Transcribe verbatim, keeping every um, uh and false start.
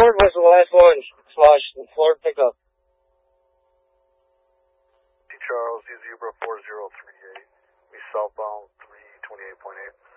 hundred was the last one. Slash the Florida pickup. Charles, U Zebra four zero three eight. We southbound three twenty-eight point eight.